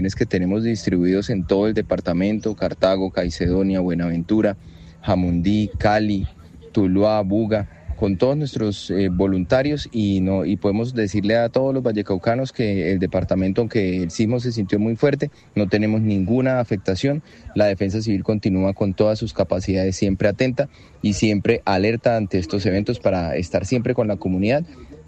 batallones que tenemos distribuidos en todo el departamento: Cartago, Caicedonia, Buenaventura, Jamundí, Cali, Tuluá, Buga, con todos nuestros voluntarios, y podemos decirle a todos los vallecaucanos que el departamento, aunque el sismo se sintió muy fuerte, no tenemos ninguna afectación. La Defensa Civil continúa con todas sus capacidades, siempre atenta y siempre alerta ante estos eventos para estar siempre con la comunidad,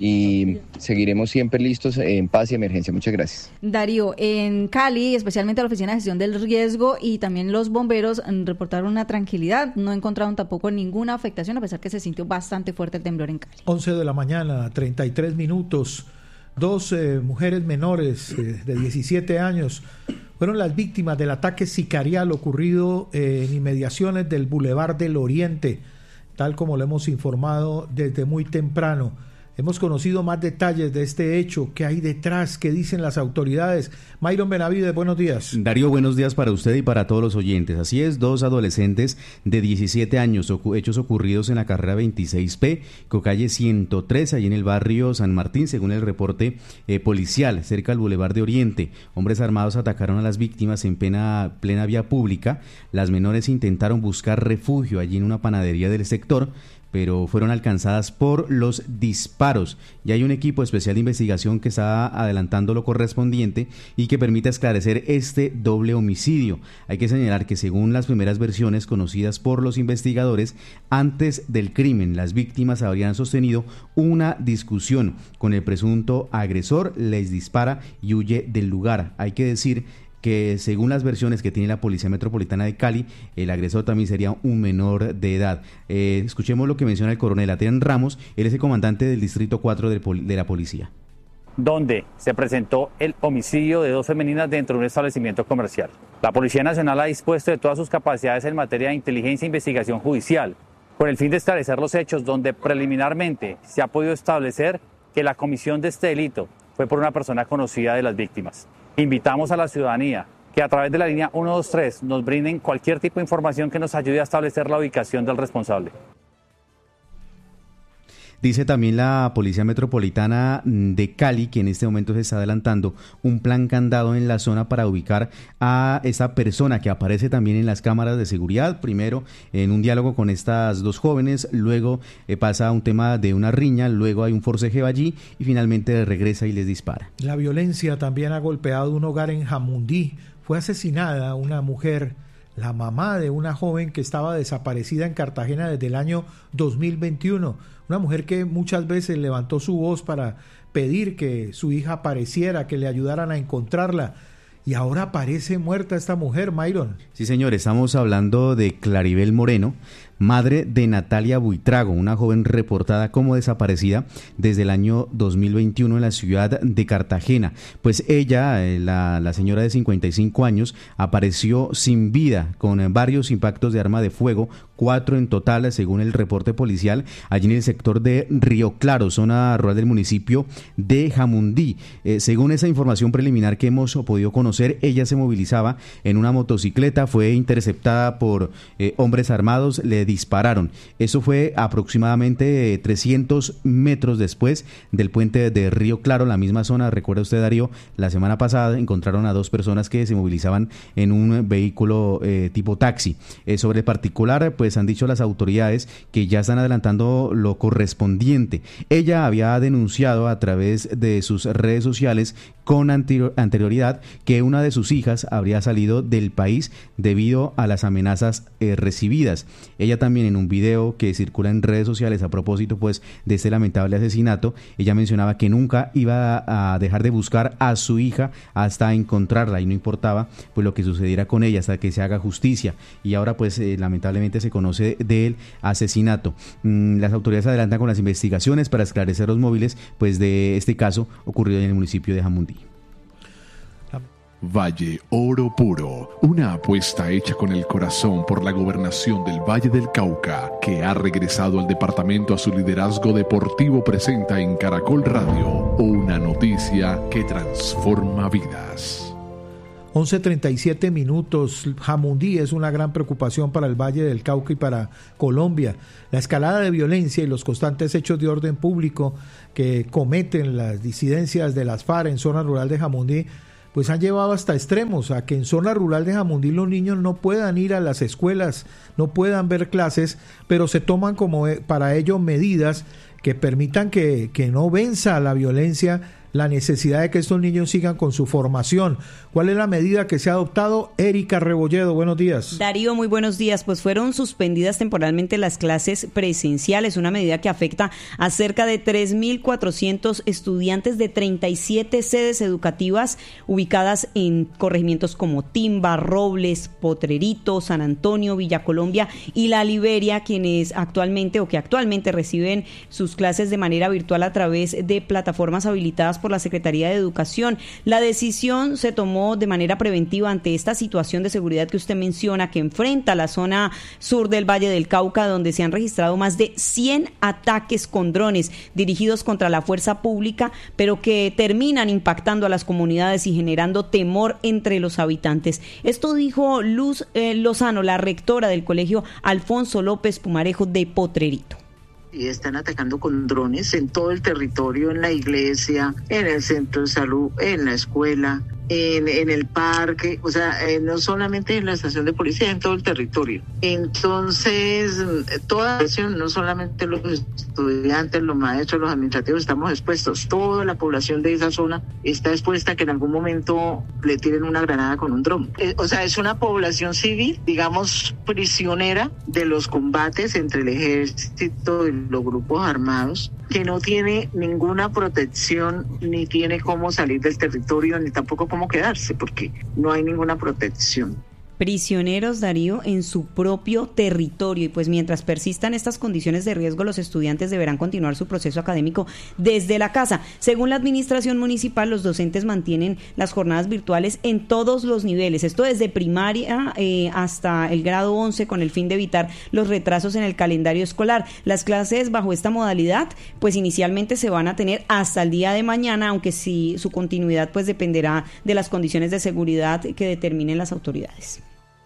y seguiremos siempre listos en paz y emergencia. Muchas gracias. Darío, en Cali, especialmente la Oficina de Gestión del Riesgo y también los bomberos reportaron una tranquilidad, no encontraron tampoco ninguna afectación, a pesar que se sintió bastante fuerte el temblor en Cali. 11 de la mañana, 33 minutos. Dos mujeres menores de 17 años fueron las víctimas del ataque sicarial ocurrido en inmediaciones del Boulevard del Oriente, tal como lo hemos informado desde muy temprano. Hemos conocido más detalles de este hecho, qué hay detrás, qué dicen las autoridades. Myron Benavides, buenos días. Darío, buenos días para usted y para todos los oyentes. Así es, dos adolescentes de 17 años, hechos ocurridos en la carrera 26P, con calle 103, allí en el barrio San Martín, según el reporte policial, cerca del Boulevard de Oriente. Hombres armados atacaron a las víctimas en plena vía pública. Las menores intentaron buscar refugio allí en una panadería del sector, pero fueron alcanzadas por los disparos. Y hay un equipo especial de investigación que está adelantando lo correspondiente y que permite esclarecer este doble homicidio. Hay que señalar que, según las primeras versiones conocidas por los investigadores, antes del crimen, las víctimas habrían sostenido una discusión con el presunto agresor, les dispara y huye del lugar. Hay que decir que, según las versiones que tiene la Policía Metropolitana de Cali, el agresor también sería un menor de edad. Escuchemos lo que menciona el coronel Adrián Ramos. Él es el comandante del Distrito 4 de la policía. Donde se presentó el homicidio de dos femeninas dentro de un establecimiento comercial. La Policía Nacional ha dispuesto de todas sus capacidades en materia de inteligencia e investigación judicial, con el fin de esclarecer los hechos, donde preliminarmente se ha podido establecer que la comisión de este delito fue por una persona conocida de las víctimas. Invitamos a la ciudadanía que a través de la línea 123 nos brinden cualquier tipo de información que nos ayude a establecer la ubicación del responsable. Dice también la Policía Metropolitana de Cali que en este momento se está adelantando un plan candado en la zona para ubicar a esta persona que aparece también en las cámaras de seguridad. Primero en un diálogo con estas dos jóvenes, luego pasa a un tema de una riña, luego hay un forcejeo allí y finalmente regresa y les dispara. La violencia también ha golpeado un hogar en Jamundí. Fue asesinada una mujer, la mamá de una joven que estaba desaparecida en Cartagena desde el año 2021. Una mujer que muchas veces levantó su voz para pedir que su hija apareciera, que le ayudaran a encontrarla. Y ahora aparece muerta esta mujer, Myron. Sí, señor, estamos hablando de Claribel Moreno, madre de Natalia Buitrago, una joven reportada como desaparecida desde el año 2021 en la ciudad de Cartagena. Pues ella, la señora de 55 años, apareció sin vida con varios impactos de arma de fuego, 4 en total, según el reporte policial, allí en el sector de Río Claro, zona rural del municipio de Jamundí. Según esa información preliminar que hemos podido conocer, ella se movilizaba en una motocicleta, fue interceptada por hombres armados, le dispararon. Eso fue aproximadamente 300 metros después del puente de Río Claro, la misma zona. Recuerda usted, Darío, la semana pasada encontraron a dos personas que se movilizaban en un vehículo tipo taxi. Sobre el particular, pues han dicho las autoridades que ya están adelantando lo correspondiente. Ella había denunciado a través de sus redes sociales con anterioridad que una de sus hijas habría salido del país debido a las amenazas recibidas. Ella también, en un video que circula en redes sociales a propósito pues de este lamentable asesinato, ella mencionaba que nunca iba a dejar de buscar a su hija hasta encontrarla, y no importaba pues lo que sucediera con ella hasta que se haga justicia. Y ahora pues lamentablemente se conoce del asesinato. Las autoridades adelantan con las investigaciones para esclarecer los móviles pues de este caso ocurrido en el municipio de Jamundí. Valle Oro Puro, una apuesta hecha con el corazón por la gobernación del Valle del Cauca, que ha regresado al departamento a su liderazgo deportivo, presenta en Caracol Radio una noticia que transforma vidas. 11:37 minutos. Jamundí es una gran preocupación para el Valle del Cauca y para Colombia. La escalada de violencia y los constantes hechos de orden público que cometen las disidencias de las FARC en zona rural de Jamundí pues han llevado hasta extremos, a que en zona rural de Jamundí los niños no puedan ir a las escuelas, no puedan ver clases, pero se toman como para ello medidas que permitan que no venza la violencia, la necesidad de que estos niños sigan con su formación. ¿Cuál es la medida que se ha adoptado? Erika Rebolledo, buenos días. Darío, muy buenos días. Pues fueron suspendidas temporalmente las clases presenciales, una medida que afecta a cerca de 3.400 estudiantes de 37 sedes educativas ubicadas en corregimientos como Timba, Robles, Potrerito, San Antonio, Villa Colombia y La Liberia, quienes actualmente reciben sus clases de manera virtual a través de plataformas habilitadas por la Secretaría de Educación. La decisión se tomó de manera preventiva ante esta situación de seguridad que usted menciona, que enfrenta la zona sur del Valle del Cauca, donde se han registrado más de 100 ataques con drones dirigidos contra la fuerza pública, pero que terminan impactando a las comunidades y generando temor entre los habitantes. Esto dijo Luz Lozano, la rectora del Colegio Alfonso López Pumarejo de Potrerito. Y están atacando con drones en todo el territorio, en la iglesia, en el centro de salud, en la escuela, en el parque, o sea, no solamente en la estación de policía, en todo el territorio. Entonces, toda la nación, no solamente los estudiantes, los maestros, los administrativos, estamos expuestos. Toda la población de esa zona está expuesta a que en algún momento le tiren una granada con un dron. O sea, es una población civil, digamos, prisionera de los combates entre el ejército y los grupos armados, que no tiene ninguna protección, ni tiene cómo salir del territorio, ni tampoco cómo quedarse, porque no hay ninguna protección. Prisioneros, Darío, en su propio territorio. Y pues mientras persistan estas condiciones de riesgo, los estudiantes deberán continuar su proceso académico desde la casa. Según la administración municipal, los docentes mantienen las jornadas virtuales en todos los niveles. Esto desde primaria hasta el grado 11, con el fin de evitar los retrasos en el calendario escolar. Las clases bajo esta modalidad, pues inicialmente se van a tener hasta el día de mañana, aunque sí su continuidad pues dependerá de las condiciones de seguridad que determinen las autoridades.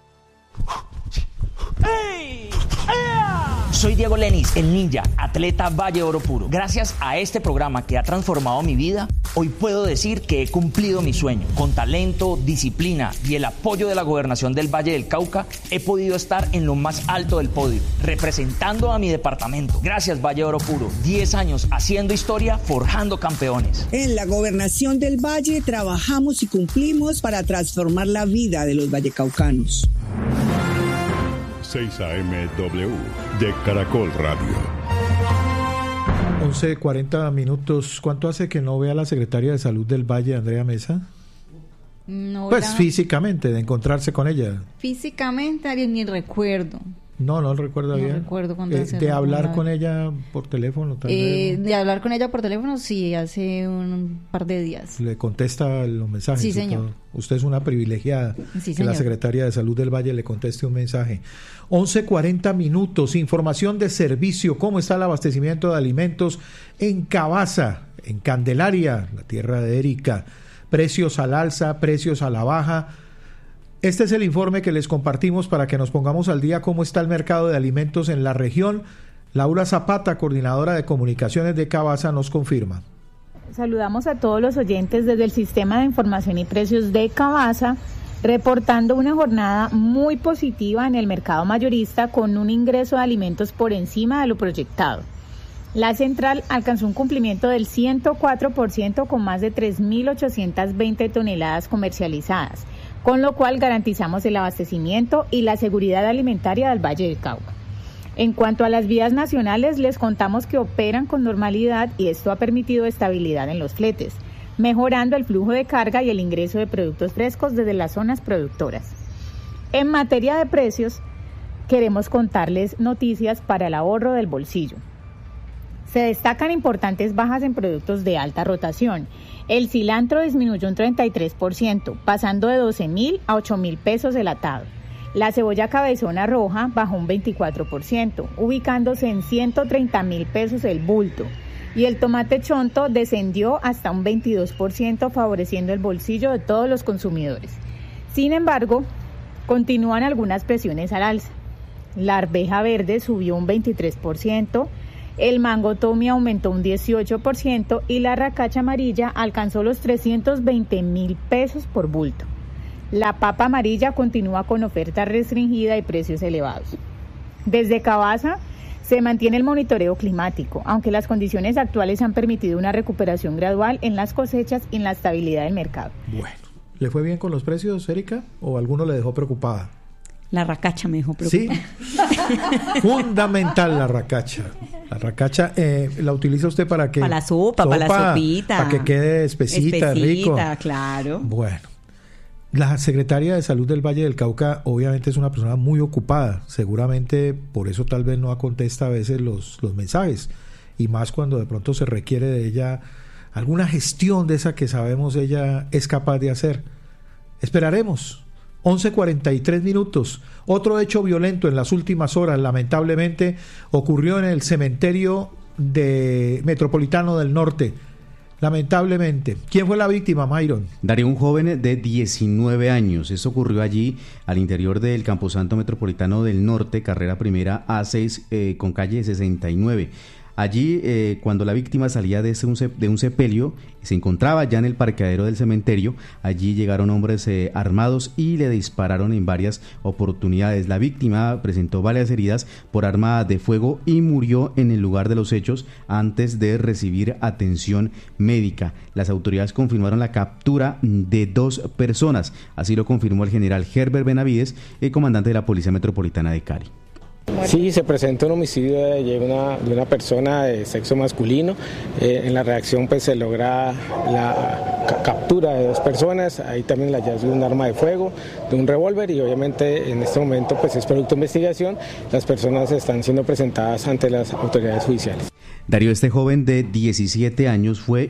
Soy Diego Lenis, el ninja, atleta Valle Oro Puro. Gracias a este programa que ha transformado mi vida, hoy puedo decir que he cumplido mi sueño. Con talento, disciplina y el apoyo de la Gobernación del Valle del Cauca, he podido estar en lo más alto del podio, representando a mi departamento. Gracias, Valle Oro Puro. 10 años haciendo historia, forjando campeones. En la Gobernación del Valle trabajamos y cumplimos para transformar la vida de los vallecaucanos. 6 AM-W de Caracol Radio. 11:40 minutos. ¿Cuánto hace que no vea a la secretaria de Salud del Valle, Andrea Mesa? No, pues físicamente, de encontrarse con ella. Físicamente, ni recuerdo. No recuerdo bien. No recuerdo cuándo de hablar con ella por teléfono, tal vez. De hablar con ella por teléfono, sí, hace un par de días. ¿Le contesta los mensajes? Sí, señor. Usted es una privilegiada, sí, que señor. La Secretaría de Salud del Valle le conteste un mensaje. 11:40 minutos, información de servicio. ¿Cómo está el abastecimiento de alimentos en Cabaza, en Candelaria, la tierra de Erika? Precios al alza, precios a la baja. Este es el informe que les compartimos para que nos pongamos al día cómo está el mercado de alimentos en la región. Laura Zapata, coordinadora de comunicaciones de Cabaza, nos confirma. Saludamos a todos los oyentes desde el Sistema de Información y Precios de Cabaza, reportando una jornada muy positiva en el mercado mayorista con un ingreso de alimentos por encima de lo proyectado. La central alcanzó un cumplimiento del 104% con más de 3.820 toneladas comercializadas, con lo cual garantizamos el abastecimiento y la seguridad alimentaria del Valle del Cauca. En cuanto a las vías nacionales, les contamos que operan con normalidad y esto ha permitido estabilidad en los fletes, mejorando el flujo de carga y el ingreso de productos frescos desde las zonas productoras. En materia de precios, queremos contarles noticias para el ahorro del bolsillo. Se destacan importantes bajas en productos de alta rotación. El cilantro disminuyó un 33%, pasando de 12.000 a 8.000 pesos el atado. La cebolla cabezona roja bajó un 24%, ubicándose en 130.000 pesos el bulto. Y el tomate chonto descendió hasta un 22%, favoreciendo el bolsillo de todos los consumidores. Sin embargo, continúan algunas presiones al alza. La arveja verde subió un 23%, el mango Tommy aumentó un 18% y la racacha amarilla alcanzó los 320.000 pesos por bulto. La papa amarilla continúa con oferta restringida y precios elevados. Desde Cavaza se mantiene el monitoreo climático, aunque las condiciones actuales han permitido una recuperación gradual en las cosechas y en la estabilidad del mercado. Bueno, ¿le fue bien con los precios, Erika? ¿O alguno le dejó preocupada? La racacha me dejó preocupada. Sí, fundamental la racacha. La racacha la utiliza usted para que... Para la sopa, para la sopita. Para que quede espesita, rico. Claro. Bueno. La secretaria de Salud del Valle del Cauca obviamente es una persona muy ocupada, seguramente por eso tal vez no contesta a veces los mensajes, y más cuando de pronto se requiere de ella alguna gestión de esa que sabemos ella es capaz de hacer. Esperaremos. 11:43. Otro hecho violento en las últimas horas, lamentablemente, ocurrió en el cementerio metropolitano del norte. Lamentablemente. ¿Quién fue la víctima, Myron? Darío, un joven de 19 años. Eso ocurrió allí, al interior del Camposanto Metropolitano del Norte, carrera primera A6 con calle 69. Allí, cuando la víctima salía de un sepelio, se encontraba ya en el parqueadero del cementerio. Allí llegaron hombres armados y le dispararon en varias oportunidades. La víctima presentó varias heridas por arma de fuego y murió en el lugar de los hechos antes de recibir atención médica. Las autoridades confirmaron la captura de 2 personas. Así lo confirmó el general Herbert Benavides, el comandante de la Policía Metropolitana de Cali. Sí, se presentó un homicidio de una persona de sexo masculino. En la reacción pues se logra la captura de 2 personas, ahí también el hallazgo de un arma de fuego, de un revólver, y obviamente en este momento pues es producto de investigación. Las personas están siendo presentadas ante las autoridades judiciales. Darío, este joven de 19 años fue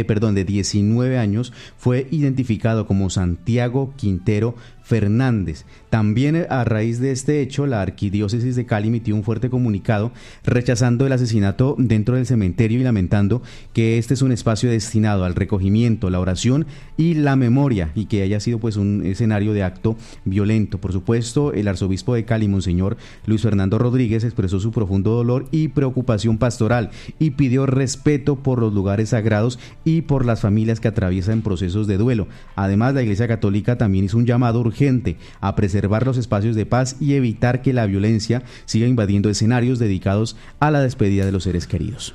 identificado como Santiago Quintero Fernández. También a raíz de este hecho, la Arquidiócesis de Cali emitió un fuerte comunicado rechazando el asesinato dentro del cementerio y lamentando que este es un espacio destinado al recogimiento, la oración y la memoria, y que haya sido pues un escenario de acto violento. Por supuesto, el arzobispo de Cali, Monseñor Luis Fernando Rodríguez, expresó su profundo dolor y preocupación pastoral y pidió respeto por los lugares sagrados y por las familias que atraviesan procesos de duelo. Además, la Iglesia Católica también hizo un llamado urgente a preservar los espacios de paz y evitar que la violencia siga invadiendo escenarios dedicados a la despedida de los seres queridos.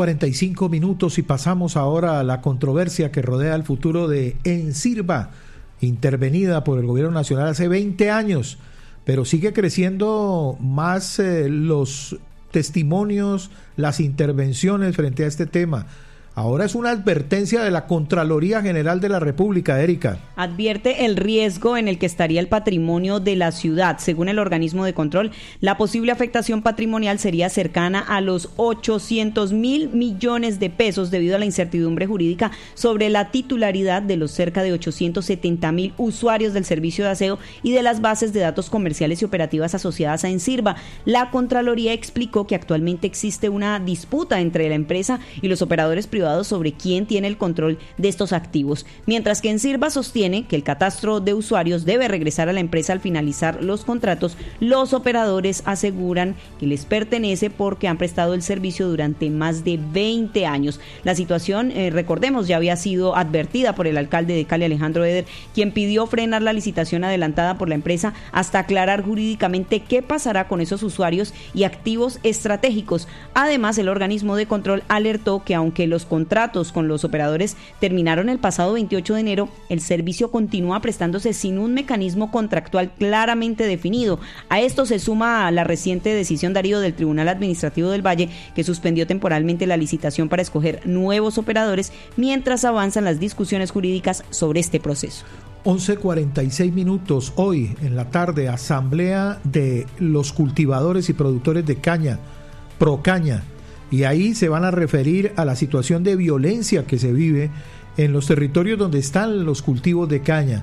11:45 y pasamos ahora a la controversia que rodea el futuro de Ensirva, intervenida por el gobierno nacional hace 20 años, pero sigue creciendo más los testimonios, las intervenciones frente a este tema. Ahora es una advertencia de la Contraloría General de la República, Erika. Advierte el riesgo en el que estaría el patrimonio de la ciudad. Según el organismo de control, la posible afectación patrimonial sería cercana a los 800.000 millones de pesos debido a la incertidumbre jurídica sobre la titularidad de los cerca de 870.000 usuarios del servicio de aseo y de las bases de datos comerciales y operativas asociadas a Ensirva. La Contraloría explicó que actualmente existe una disputa entre la empresa y los operadores privados sobre quién tiene el control de estos activos, mientras que Ensirva sostiene que el catastro de usuarios debe regresar a la empresa al finalizar los contratos. Los operadores aseguran que les pertenece porque han prestado el servicio durante más de 20 años. La situación, recordemos, ya había sido advertida por el alcalde de Cali, Alejandro Eder, quien pidió frenar la licitación adelantada por la empresa hasta aclarar jurídicamente qué pasará con esos usuarios y activos estratégicos. Además, el organismo de control alertó que aunque los contratos con los operadores terminaron el pasado 28 de enero, el servicio continúa prestándose sin un mecanismo contractual claramente definido. A esto se suma la reciente decisión, Darío, del Tribunal Administrativo del Valle, que suspendió temporalmente la licitación para escoger nuevos operadores mientras avanzan las discusiones jurídicas sobre este proceso. 11:46. Hoy en la tarde, asamblea de los cultivadores y productores de caña, Procaña, y ahí se van a referir a la situación de violencia que se vive en los territorios donde están los cultivos de caña,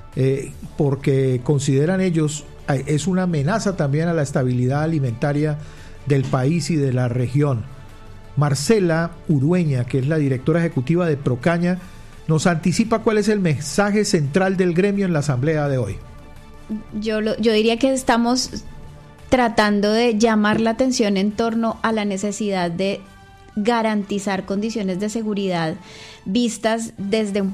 porque consideran ellos es una amenaza también a la estabilidad alimentaria del país y de la región. Marcela Urueña, que es la directora ejecutiva de Procaña, nos anticipa cuál es el mensaje central del gremio en la asamblea de hoy. Yo diría que estamos tratando de llamar la atención en torno a la necesidad de garantizar condiciones de seguridad vistas desde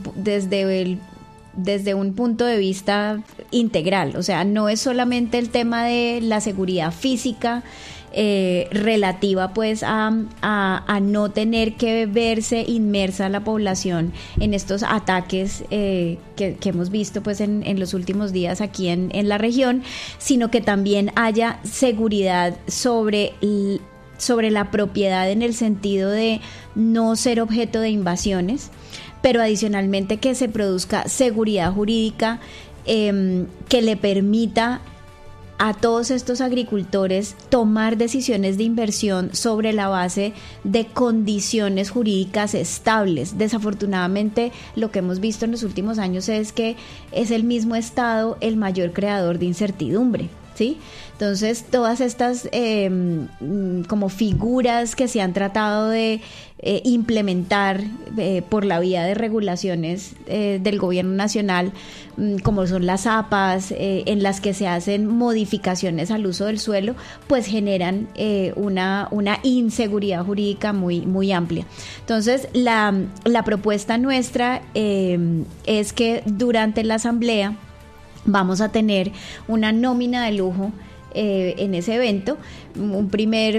un punto de vista integral. O sea, no es solamente el tema de la seguridad física relativa pues a no tener que verse inmersa la población en estos ataques que hemos visto pues en los últimos días aquí en la región, sino que también haya seguridad sobre la propiedad en el sentido de no ser objeto de invasiones, pero adicionalmente que se produzca seguridad jurídica que le permita a todos estos agricultores tomar decisiones de inversión sobre la base de condiciones jurídicas estables. Desafortunadamente, lo que hemos visto en los últimos años es que es el mismo Estado el mayor creador de incertidumbre, ¿sí? Entonces, todas estas como figuras que se han tratado de implementar por la vía de regulaciones del gobierno nacional, como son las APAs, en las que se hacen modificaciones al uso del suelo, pues generan una inseguridad jurídica muy, muy amplia. Entonces, la propuesta nuestra es que durante la asamblea vamos a tener una nómina de lujo en ese evento, una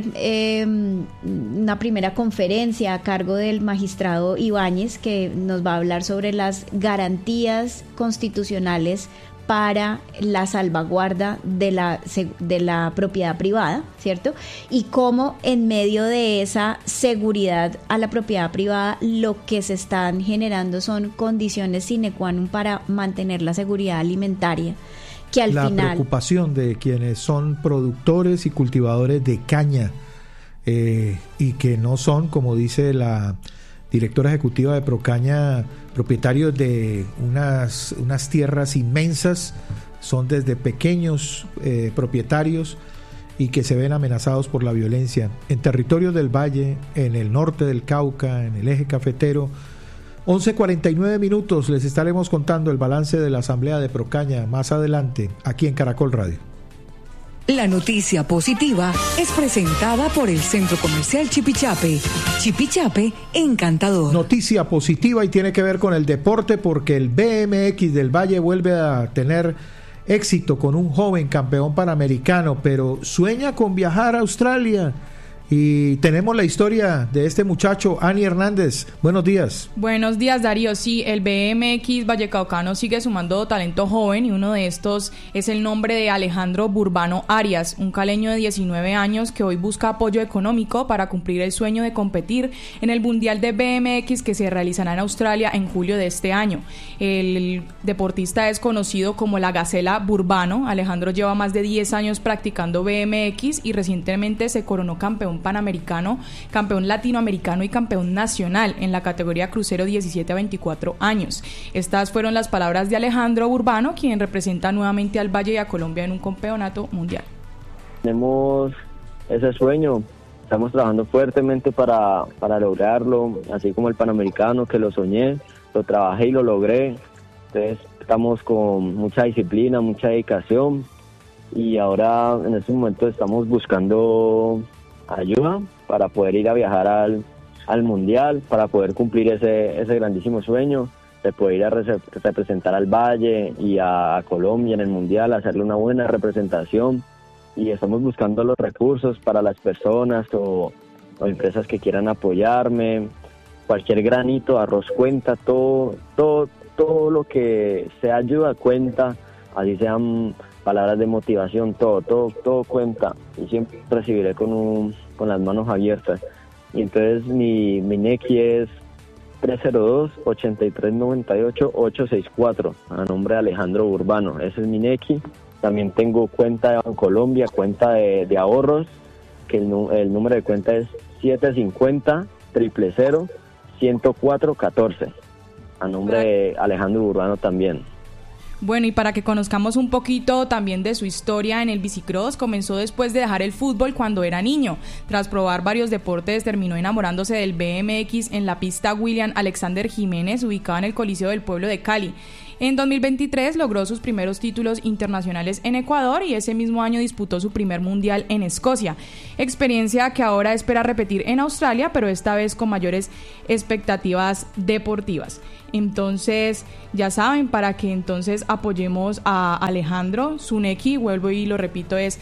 primera conferencia a cargo del magistrado Ibáñez, que nos va a hablar sobre las garantías constitucionales para la salvaguarda de la propiedad privada, ¿cierto? Y cómo en medio de esa seguridad a la propiedad privada lo que se están generando son condiciones sine qua non para mantener la seguridad alimentaria, que al final... La preocupación de quienes son productores y cultivadores de caña y que no son, como dice la directora ejecutiva de Procaña, propietarios de unas tierras inmensas, son desde pequeños propietarios y que se ven amenazados por la violencia en territorios del Valle, en el norte del Cauca, en el eje cafetero. 11:49, les estaremos contando el balance de la asamblea de Procaña más adelante aquí en Caracol Radio. La noticia positiva es presentada por el Centro Comercial Chipichape. Chipichape, encantador. Noticia positiva y tiene que ver con el deporte, porque el BMX del Valle vuelve a tener éxito con un joven campeón panamericano, pero sueña con viajar a Australia. Y tenemos la historia de este muchacho, Ani Hernández. Buenos días. Buenos días, Darío. Sí, el BMX vallecaucano sigue sumando talento joven y uno de estos es el nombre de Alejandro Burbano Arias, un caleño de 19 años que hoy busca apoyo económico para cumplir el sueño de competir en el Mundial de BMX que se realizará en Australia en julio de este año. El deportista es conocido como la Gacela Burbano. Alejandro lleva más de 10 años practicando BMX y recientemente se coronó campeón panamericano, campeón latinoamericano y campeón nacional en la categoría crucero 17 a 24 años. Estas fueron las palabras de Alejandro Burbano, quien representa nuevamente al Valle y a Colombia en un campeonato mundial. Tenemos ese sueño, estamos trabajando fuertemente para lograrlo, así como el panamericano que lo soñé, lo trabajé y lo logré. Entonces estamos con mucha disciplina, mucha dedicación y ahora en este momento estamos buscando ayuda para poder ir a viajar al mundial, para poder cumplir ese grandísimo sueño de poder ir a representar al Valle y a Colombia en el mundial, hacerle una buena representación, y estamos buscando los recursos para las personas o empresas que quieran apoyarme. Cualquier granito, arroz cuenta, todo lo que sea ayuda cuenta, así sean palabras de motivación, todo cuenta, y siempre recibiré con las manos abiertas. Y entonces mi NECI es 302-8398-864, a nombre de Alejandro Burbano. Ese es mi NECI. También tengo cuenta en Colombia, cuenta de ahorros, que el número de cuenta es 750-000-104-14, a nombre de Alejandro Burbano también. Bueno, y para que conozcamos un poquito también de su historia en el bicicross, comenzó después de dejar el fútbol cuando era niño. Tras probar varios deportes, terminó enamorándose del BMX en la pista William Alexander Jiménez, ubicada en el Coliseo del Pueblo de Cali. En 2023 logró sus primeros títulos internacionales en Ecuador y ese mismo año disputó su primer mundial en Escocia, experiencia que ahora espera repetir en Australia, pero esta vez con mayores expectativas deportivas. Entonces, ya saben, para que entonces apoyemos a Alejandro, su Nequi, vuelvo y lo repito, es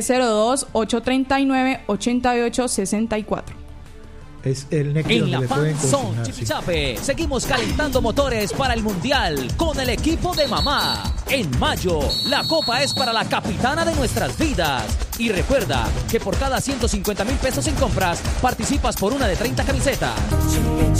302-839-8864. Es el Nequi en donde la le pueden Fanzone consignar, Chipichape, seguimos calentando motores para el Mundial con el equipo de mamá. En mayo, la copa es para la capitana de nuestras vidas. Y recuerda que por cada 150,000 pesos en compras, participas por una de 30 camisetas.